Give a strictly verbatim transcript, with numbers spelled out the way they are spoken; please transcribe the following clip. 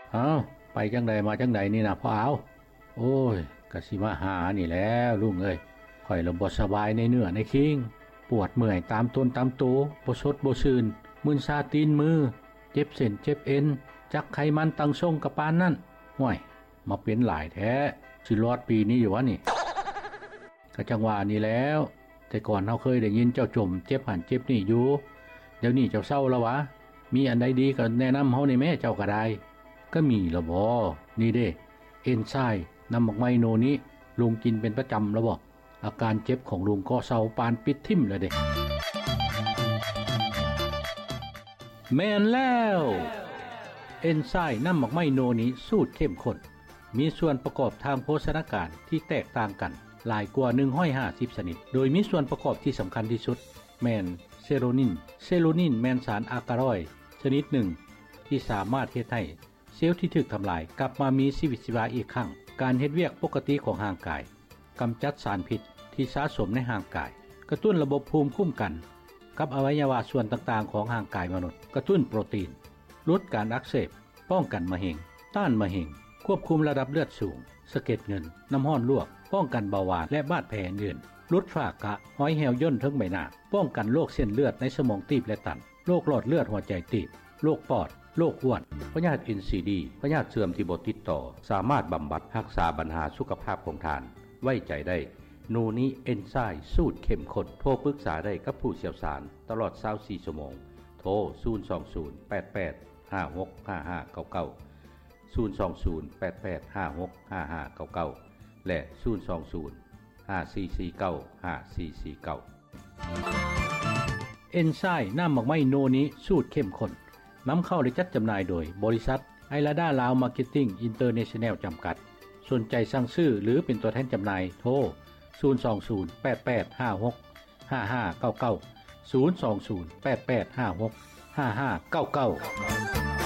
อ้าวไปจังใดมาจังใดนี่นะพ่อเอาโอ้ยกะสิมาหานี่แล้วลุงเอ้ยข่อยละบ่สบายในเนื้อในคิงปวดเมื่อยตามต้นตามตัวบ่สดบ่ชื่นมึนซาตีนมือเจ็บเส้นเจ็บเอ็นจักไขมันตั้งทรงกับปานนั่นห่วยมาเป็นหลายแท้สิรอดปีนี้อยู่วะนี่ก็จังว่านี่แล้วแต่ก่อนเฮาเคยได้ยินเจ้าจมเจ็บหันเจ็บนี่อยู่เดี๋ยวนี้เจ้าเศร้าแล้ววะมีอันใดดีก็แนะนำเฮานี่แม่เจ้าก็ได้ก็มีละบ่นี่เด้เอนไซม์น้ำมักไมโนนี้ลุงกินเป็นประจำแล้วบ่อาการเจ็บของลุงก็เศร้าปานปิดทิ่มแล้วเด้แม่นแล้วเอนไซม์น้ำมักไมโนนี้สูตรเข้มข้นมีส่วนประกอบทางโภชนาการที่แตกต่างกันหลายกว่าหนึ่งร้อยห้าสิบชนิดโดยมีส่วนประกอบที่สำคัญที่สุดแม่นเซโรนินเซโรนินแม่นสารอากาลอยด์ชนิดหนึ่งที่สามารถเฮ็ดให้เซลล์ที่ถูกทำลายกลับมามีชีวิตชีวาอีกครั้งการเฮ็ดเวียกปกติของร่างกายกำจัดสารพิษที่สะสมในร่างกายกระตุ้นระบบภูมิคุ้มกันกับอวัยวะส่วนต่างๆของร่างกายมนุษย์กระตุ้นโปรตีนลดการอักเสบป้องกันมะเร็งต้านมะเร็งควบคุมระดับเลือดสูงสะเก็ดเงินน้ำร้อนลวกป้องกันเบาหวานและบาดแผลอื่นลดฝ้ากระห้อยแหวย่นทั้งใบหน้าป้องกันโรคเส้นเลือดในสมองตีบและตันโรคหลอดเลือดหัวใจตีบโรคปอดโรคอ้วนพยาธิ เอ็น ซี ดี พยาธิเสื่อมที่บ่ติดต่อสามารถบำบัดรักษาปัญหาสุขภาพของท่านไว้ใจได้โนนี้เอนไซม์สูตรเข้มข้นโทรปรึกษาได้กับผู้เชี่ยวชาญตลอดยี่สิบสี่ชั่วโมงโทรศูนย์ สอง ศูนย์ แปด แปด ห้า หก ห้า ห้า เก้า เก้า ศูนย์ สอง ศูนย์ แปด แปด ห้า หก ห้า ห้า เก้า เก้าและศูนย์ สอง ศูนย์ ห้า สี่ สี่ เก้า ห้า สี่ สี่ เก้าเอนไซม์น้ำหมักไม้โนนี้สูตรเข้มข้นนำเข้าและจัดจำหน่ายโดยบริษัทไอลาดาลาวมาร์เก็ตติ้งอินเตอร์เนชั่นแนลจำกัดสนใจสั่งซื้อหรือเป็นตัวแทนจำหน่ายโทรศูนย์ สอง ศูนย์ แปด แปด ห้า หก ห้า ห้า เก้า เก้า ศูนย์ สอง ศูนย์ แปด แปด ห้า หก ห้า ห้า เก้า เก้า